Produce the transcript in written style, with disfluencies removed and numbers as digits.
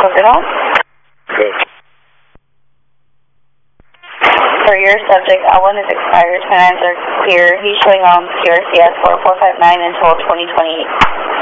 Signal. Good. For your subject, L1 is expired, 29s are clear. He's showing on PRCS 4459 until 2028.